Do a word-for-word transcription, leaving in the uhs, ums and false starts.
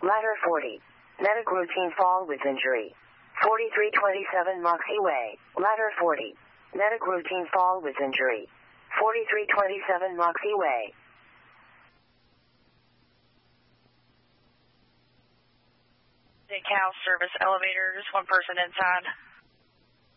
Ladder forty. Medic routine fall with injury. forty-three twenty-seven Moxie Way. Ladder forty. Medic routine fall with injury. forty-three twenty-seven Moxie Way. Cal service elevator, just one person inside.